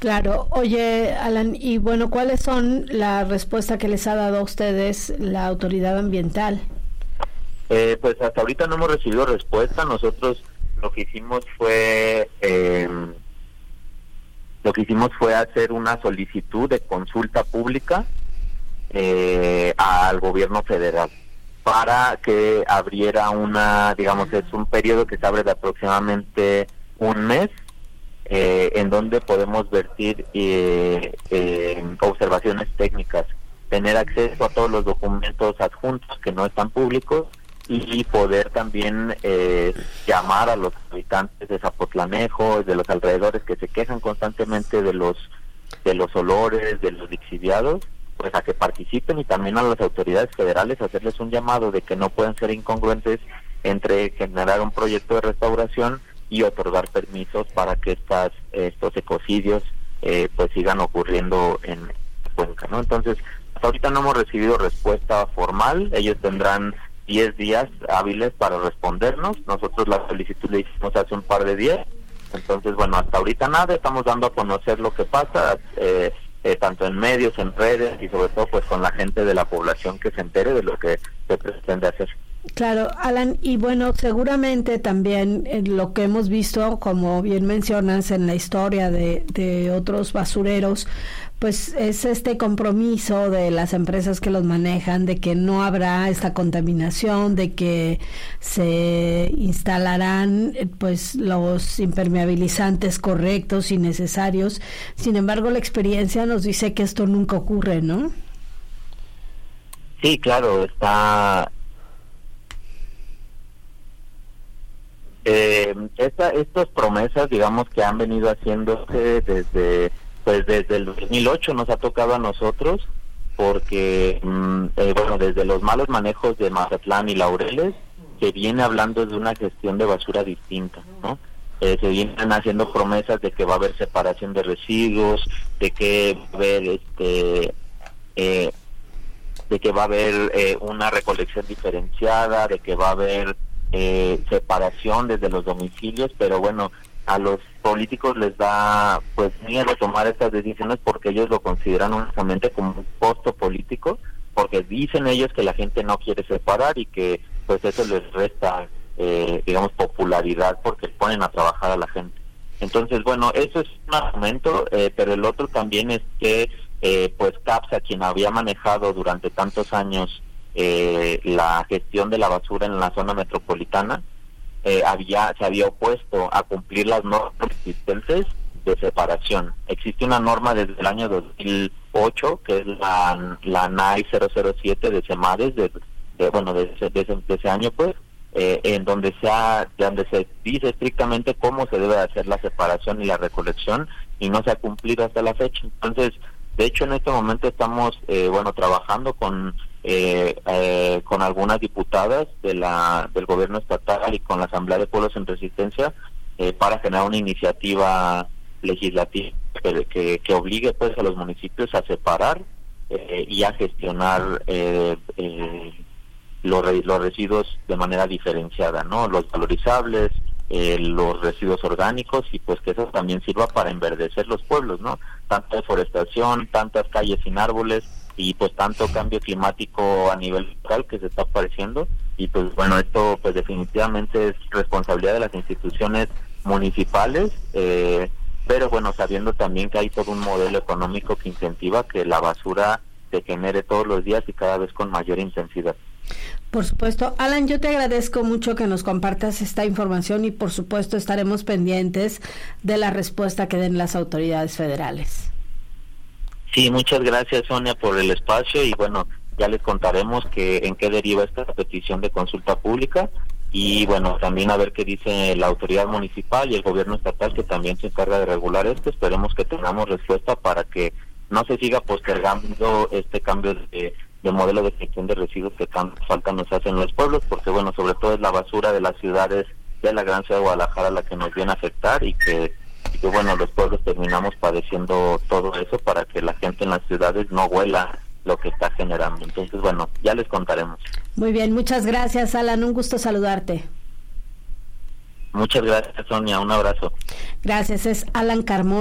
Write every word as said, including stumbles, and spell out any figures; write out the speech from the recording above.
Claro. Oye, Alan, y bueno, ¿cuáles son la respuesta que les ha dado a ustedes la autoridad ambiental? Eh, pues hasta ahorita no hemos recibido respuesta. Nosotros lo que hicimos fue eh, lo que hicimos fue hacer una solicitud de consulta pública eh, al gobierno federal para que abriera una, digamos, es un periodo que se abre de aproximadamente un mes, eh, en donde podemos vertir eh, eh, observaciones técnicas, tener acceso a todos los documentos adjuntos que no están públicos y poder también eh, llamar a los habitantes de Zapotlanejo, de los alrededores que se quejan constantemente de los de los olores, de los lixiviados, pues a que participen, y también a las autoridades federales hacerles un llamado de que no pueden ser incongruentes entre generar un proyecto de restauración y otorgar permisos para que estas estos ecocidios eh, pues sigan ocurriendo en Cuenca, ¿no? Entonces, hasta ahorita no hemos recibido respuesta formal. Ellos tendrán diez días hábiles para respondernos. Nosotros la solicitud la hicimos hace un par de días. Entonces, bueno, hasta ahorita nada. Estamos dando a conocer lo que pasa, eh, eh, tanto en medios, en redes, y sobre todo pues con la gente de la población que se entere de lo que se pretende hacer. Claro, Alan, y bueno, seguramente también en lo que hemos visto, como bien mencionas, en la historia de, de otros basureros, pues es este compromiso de las empresas que los manejan, de que no habrá esta contaminación, de que se instalarán pues los impermeabilizantes correctos y necesarios. Sin embargo, la experiencia nos dice que esto nunca ocurre, ¿no? Sí, claro, está... Eh, esta, estas promesas, digamos, que han venido haciéndose desde pues desde el dos mil ocho nos ha tocado a nosotros, porque mmm, eh, bueno, desde los malos manejos de Mazatlán y Laureles se viene hablando de una gestión de basura distinta, ¿no? Eh, se vienen haciendo promesas de que va a haber separación de residuos, de que va a haber este eh, de que va a haber eh, una recolección diferenciada, de que va a haber Eh, separación desde los domicilios, pero bueno, a los políticos les da pues miedo tomar estas decisiones porque ellos lo consideran únicamente como un costo político, porque dicen ellos que la gente no quiere separar y que pues eso les resta eh, digamos popularidad porque ponen a trabajar a la gente. Entonces, bueno, eso es un argumento, eh, pero el otro también es que eh, pues CAPSA, quien había manejado durante tantos años Eh, la gestión de la basura en la zona metropolitana, eh, había se había opuesto a cumplir las normas existentes de separación. Existe una norma desde el año dos mil ocho, que es la, la N A I cero cero siete de SEMARES, de, de, bueno, de ese, de, ese, de ese año, pues, eh, en donde se, ha, donde se dice estrictamente cómo se debe hacer la separación y la recolección, y no se ha cumplido hasta la fecha. Entonces, de hecho, en este momento estamos, eh, bueno, trabajando con Eh, eh, con algunas diputadas de la del gobierno estatal y con la Asamblea de Pueblos en Resistencia eh, para generar una iniciativa legislativa que, que, que obligue pues a los municipios a separar eh, y a gestionar eh, eh, los, los residuos de manera diferenciada, ¿no? Los valorizables, eh, los residuos orgánicos, y pues que eso también sirva para enverdecer los pueblos, ¿no? Tanta deforestación, tantas calles sin árboles, y pues tanto cambio climático a nivel local que se está apareciendo, y pues bueno, esto pues definitivamente es responsabilidad de las instituciones municipales, eh, pero bueno, sabiendo también que hay todo un modelo económico que incentiva que la basura se genere todos los días y cada vez con mayor intensidad. Por supuesto. Alan, yo te agradezco mucho que nos compartas esta información y por supuesto estaremos pendientes de la respuesta que den las autoridades federales. Sí, muchas gracias, Sonia, por el espacio, y bueno, ya les contaremos que en qué deriva esta petición de consulta pública, y bueno, también a ver qué dice la autoridad municipal y el gobierno estatal, que también se encarga de regular esto. Esperemos que tengamos respuesta para que no se siga postergando este cambio de, de modelo de gestión de residuos que tanta falta nos hacen los pueblos, porque bueno, sobre todo es la basura de las ciudades de la gran ciudad de Guadalajara la que nos viene a afectar, y que y que bueno, los pueblos terminamos padeciendo todo eso para que la gente en las ciudades no huela lo que está generando. Entonces, bueno, ya les contaremos. Muy bien, muchas gracias, Alan, un gusto saludarte. Muchas gracias, Sonia, un abrazo. Gracias, es Alan Carmona.